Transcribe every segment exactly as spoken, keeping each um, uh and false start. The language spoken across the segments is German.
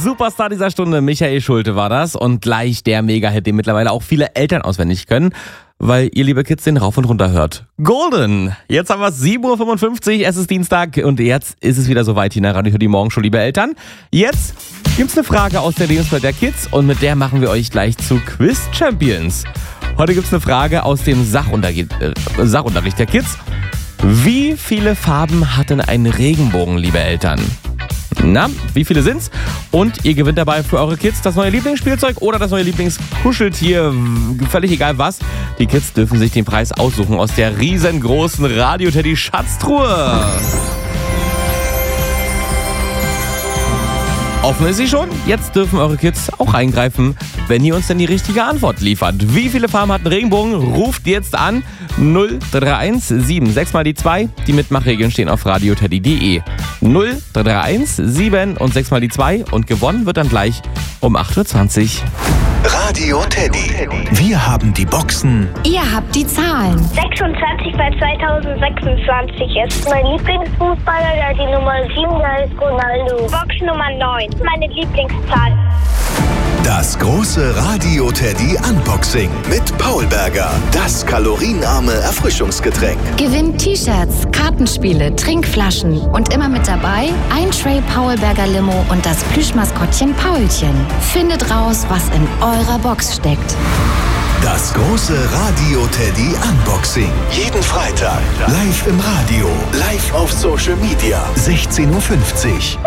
Superstar dieser Stunde, Michael Schulte war das. Und gleich der Mega-Hit, den mittlerweile auch viele Eltern auswendig können, weil ihr, liebe Kids, den rauf und runter hört. Golden! Jetzt haben wir sieben Uhr fünfundfünfzig, es ist Dienstag und jetzt ist es wieder soweit hier in der Radio für die Morgenshow, liebe Eltern. Jetzt gibt's eine Frage aus der Lebenswelt der Kids und mit der machen wir euch gleich zu Quiz Champions. Heute gibt's eine Frage aus dem Sachunterricht, äh, Sachunterricht der Kids. Wie viele Farben hat denn ein Regenbogen, liebe Eltern? Na, wie viele sind's? Und ihr gewinnt dabei für eure Kids das neue Lieblingsspielzeug oder das neue Lieblingskuscheltier, völlig egal was. Die Kids dürfen sich den Preis aussuchen aus der riesengroßen Radio-Teddy-Schatztruhe. Offen ist sie schon. Jetzt dürfen eure Kids auch eingreifen, wenn ihr uns denn die richtige Antwort liefert. Wie viele Farben hat ein Regenbogen? Ruft jetzt an null drei eins sieben sechs mal die zwei. Die Mitmachregeln stehen auf radioteddy punkt de. null drei eins sieben und sechs mal die zwei und gewonnen wird dann gleich um acht Uhr zwanzig. Radio Teddy. Wir haben die Boxen. Ihr habt die Zahlen. sechsundzwanzig bei zweitausendsechsundzwanzig ist mein Lieblingsfußballer, der die Nummer sieben, der ist Ronaldo. Box Nummer neun, meine Lieblingszahl. Das große Radio Teddy Unboxing mit Paul Berger. Das kalorienarme Erfrischungsgetränk. Gewinnt T-Shirts, Kartenspiele, Trinkflaschen und immer mit dabei ein Tray Paul Berger Limo und das Plüschmaskottchen Paulchen. Findet raus, was in eurer Box steckt. Das große Radio Teddy Unboxing. Jeden Freitag live im Radio, live auf Social Media. sechzehn Uhr fünfzig.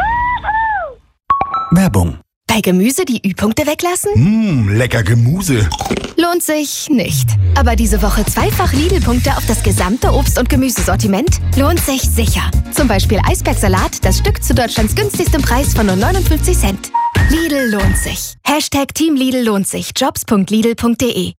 Werbung. Bei Gemüse die Ü-Punkte weglassen? Mmm, lecker Gemüse. Lohnt sich nicht. Aber diese Woche zweifach Lidl-Punkte auf das gesamte Obst- und Gemüsesortiment lohnt sich sicher. Zum Beispiel Eisbergsalat, das Stück zu Deutschlands günstigstem Preis von nur neunundfünfzig Cent. Lidl lohnt sich. Hashtag Team Lidl lohnt sich. jobs punkt lidl punkt de.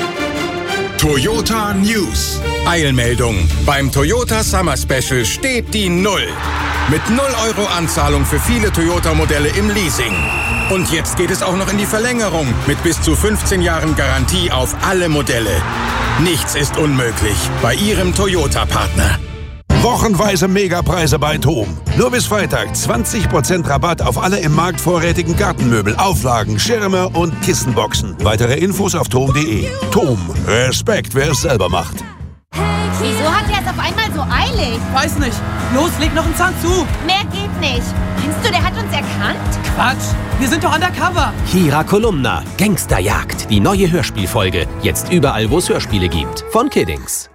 Toyota News. Eilmeldung. Beim Toyota Summer Special steht die Null. Mit null Euro Anzahlung für viele Toyota-Modelle im Leasing. Und jetzt geht es auch noch in die Verlängerung mit bis zu fünfzehn Jahren Garantie auf alle Modelle. Nichts ist unmöglich bei Ihrem Toyota-Partner. Wochenweise Megapreise bei Thom. Nur bis Freitag zwanzig Prozent Rabatt auf alle im Markt vorrätigen Gartenmöbel, Auflagen, Schirme und Kissenboxen. Weitere Infos auf thom punkt de. Thom. Respekt, wer es selber macht. Wieso hat er es auf einmal so eilig? Weiß nicht. Los, leg noch einen Zahn zu. Mehr geht nicht. Meinst du, der hat uns erkannt? Quatsch. Wir sind doch undercover. Kira Kolumna, Gangsterjagd. Die neue Hörspielfolge. Jetzt überall, wo es Hörspiele gibt. Von Kiddings.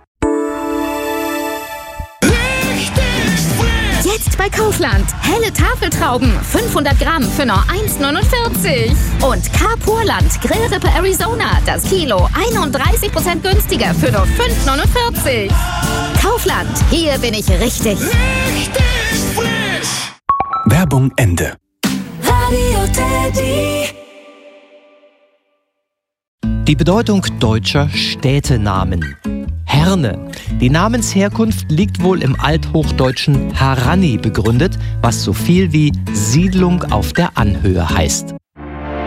Jetzt bei Kaufland. Helle Tafeltrauben. fünfhundert Gramm für nur eins neunundvierzig. Und Carpurland Grillrippe Arizona. Das Kilo einunddreißig Prozent günstiger für nur fünf neunundvierzig. Kaufland. Hier bin ich richtig. Richtig frisch. Werbung Ende. Radio Teddy. Die Bedeutung deutscher Städtenamen. Herne. Die Namensherkunft liegt wohl im althochdeutschen Harani begründet, was so viel wie Siedlung auf der Anhöhe heißt.